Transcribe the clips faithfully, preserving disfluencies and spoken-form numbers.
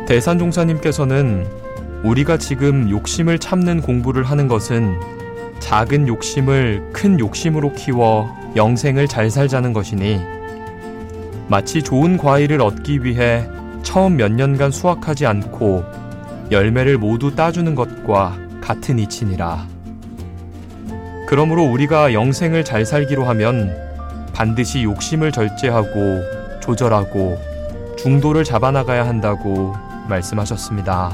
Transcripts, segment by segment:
대산종사님께서는 우리가 지금 욕심을 참는 공부를 하는 것은 작은 욕심을 큰 욕심으로 키워 영생을 잘 살자는 것이니 마치 좋은 과일을 얻기 위해 처음 몇 년간 수확하지 않고 열매를 모두 따주는 것과 같은 이치니라. 그러므로 우리가 영생을 잘 살기로 하면 반드시 욕심을 절제하고 조절하고 중도를 잡아나가야 한다고 말씀하셨습니다.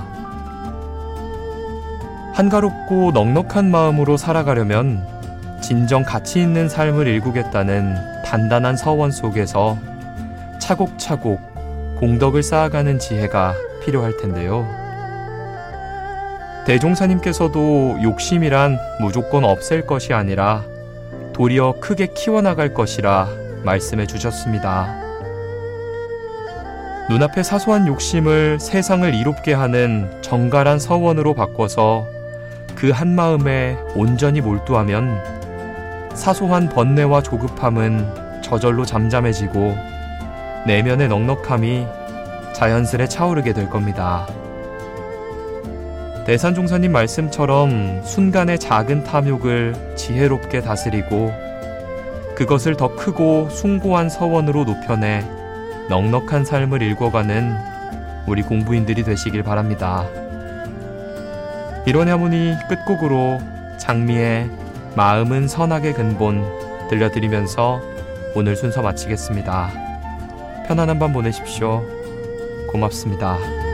한가롭고 넉넉한 마음으로 살아가려면 진정 가치 있는 삶을 일구겠다는 단단한 서원 속에서 차곡차곡 공덕을 쌓아가는 지혜가 필요할 텐데요. 대종사님께서도 욕심이란 무조건 없앨 것이 아니라 도리어 크게 키워나갈 것이라 말씀해 주셨습니다. 눈앞의 사소한 욕심을 세상을 이롭게 하는 정갈한 서원으로 바꿔서 그 한마음에 온전히 몰두하면 사소한 번뇌와 조급함은 저절로 잠잠해지고 내면의 넉넉함이 자연스레 차오르게 될 겁니다. 대산종사님 말씀처럼 순간의 작은 탐욕을 지혜롭게 다스리고 그것을 더 크고 숭고한 서원으로 높여내 넉넉한 삶을 일궈가는 우리 공부인들이 되시길 바랍니다. 이런 하모니 끝곡으로 장미의 마음은 선하게 근본 들려드리면서 오늘 순서 마치겠습니다. 편안한 밤 보내십시오. 고맙습니다.